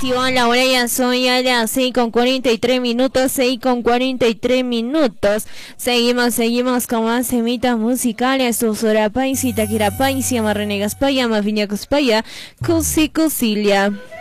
Activan la hora, ya son ya las 6:43 minutos, 6:43 minutos. Seguimos con más semitas musicales. Susura Paisi, Takira Paisi, Amarrenegas Paya, Mafiñacos Paya, Cusilia.